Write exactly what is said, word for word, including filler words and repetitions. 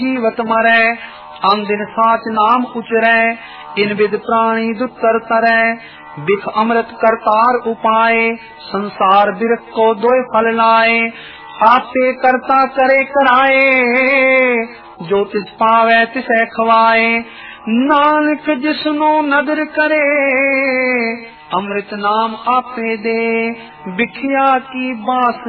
जीवत मरै, अन दिन साच नाम उचरै, इन विद प्राणी दुतर तरै, बिख अमृत करतार उपाय, संसार बिरख को दोय फल लाए, आपे करता करे कराए, जो तिस पावे तिसे खवाए, नानक जिसनो नदर करे, अमृत नाम आपे दे, बिखिया की बास